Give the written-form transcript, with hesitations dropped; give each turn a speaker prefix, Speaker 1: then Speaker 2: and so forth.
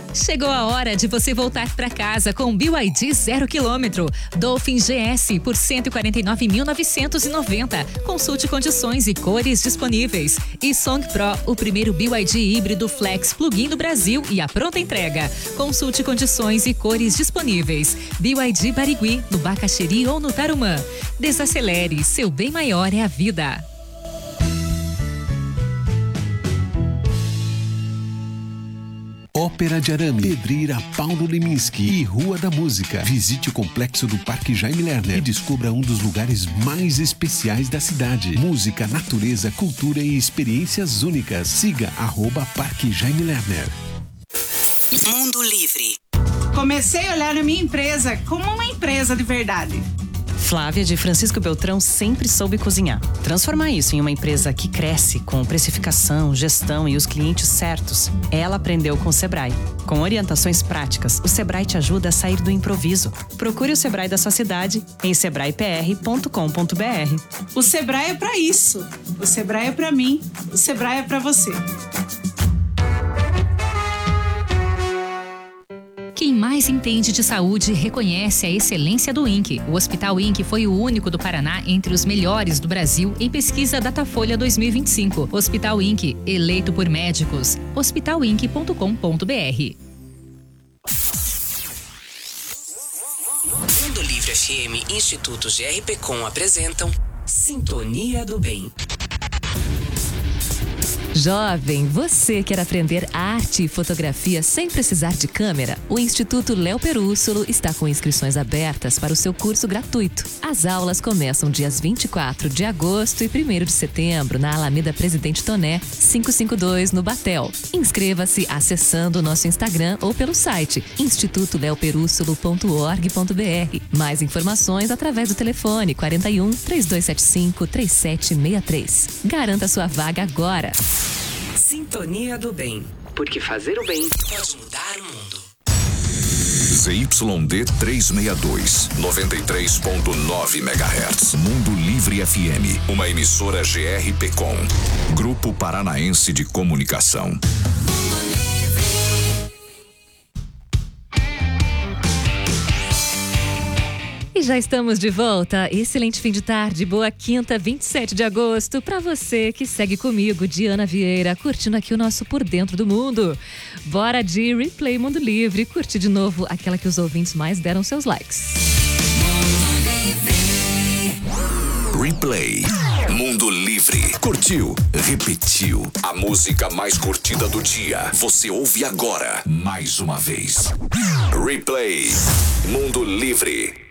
Speaker 1: Chegou a hora de você voltar para casa com BYD 0 km. Dolphin GS por 149.990. Consulte condições e cores disponíveis. E Song Pro, o primeiro BYD híbrido Flex plug-in do Brasil e a pronta entrega. Consulte condições e cores disponíveis. BYD Barigui, no Bacaxeri ou no Tarumã. Desacelere, seu bem maior é a vida.
Speaker 2: Ópera de Arame, Pedreira Paulo Leminski e Rua da Música. Visite o complexo do Parque Jaime Lerner e descubra um dos lugares mais especiais da cidade. Música, natureza, cultura e experiências únicas. Siga @Parque Jaime Lerner.
Speaker 3: Mundo Livre.
Speaker 4: Comecei a olhar a minha empresa como uma empresa de verdade.
Speaker 5: Flávia de Francisco Beltrão sempre soube cozinhar. Transformar isso em uma empresa que cresce com precificação, gestão e os clientes certos, ela aprendeu com o Sebrae. Com orientações práticas, o Sebrae te ajuda a sair do improviso. Procure o Sebrae da sua cidade em sebraepr.com.br.
Speaker 4: O Sebrae é para isso. O Sebrae é para mim. O Sebrae é para você.
Speaker 1: Quem mais entende de saúde reconhece a excelência do INC. O Hospital INC foi o único do Paraná entre os melhores do Brasil em pesquisa Datafolha 2025. Hospital INC, eleito por médicos. hospitalinc.com.br.
Speaker 3: Mundo Livre FM e Instituto GRPcom apresentam Sintonia do Bem.
Speaker 1: Jovem, você quer aprender arte e fotografia sem precisar de câmera? O Instituto Léo Perússolo está com inscrições abertas para o seu curso gratuito. As aulas começam dias 24 de agosto e 1º de setembro na Alameda Presidente Toné, 552 no Batel. Inscreva-se acessando o nosso Instagram ou pelo site institutoleoperussolo.org.br. Mais informações através do telefone 41 3275 3763. Garanta sua vaga agora.
Speaker 3: Sintonia do Bem. Porque fazer o bem pode mudar o mundo.
Speaker 6: ZYD 362, 93.9 MHz. Mundo Livre FM. Uma emissora GRPcom. Grupo Paranaense de Comunicação.
Speaker 1: E já estamos de volta. Excelente fim de tarde, boa quinta, 27 de agosto. Para você que segue comigo, Diana Vieira, curtindo aqui o nosso Por Dentro do Mundo. Bora de Replay Mundo Livre, curtir de novo aquela que os ouvintes mais deram seus likes.
Speaker 6: Replay Mundo Livre. Curtiu? Repetiu. A música mais curtida do dia. Você ouve agora, mais uma vez. Replay Mundo Livre.